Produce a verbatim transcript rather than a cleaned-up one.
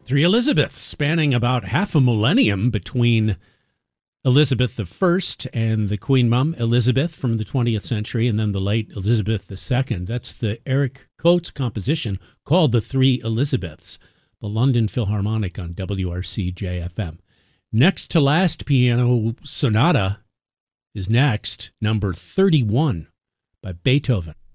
Three Elizabeths, spanning about half a millennium between Elizabeth the First and the Queen Mum, Elizabeth, from the twentieth century, and then the late Elizabeth the Second. That's the Eric Coates composition called The Three Elizabeths, the London Philharmonic on W R C J F M. Next to Last Piano Sonata is next, number thirty-one by Beethoven.